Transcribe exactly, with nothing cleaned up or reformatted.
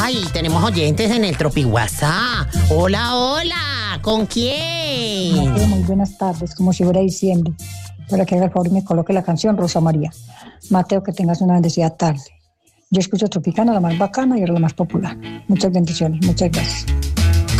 Ay, tenemos oyentes en el Tropi WhatsApp. Hola, hola, ¿con quién? Mateo, muy buenas tardes, como si fuera diciembre. Para que haga el favor y me coloque la canción Rosa María. Mateo, que tengas una bendecida tarde. Yo escucho Tropicana, la más bacana y la más popular. Muchas bendiciones, muchas gracias.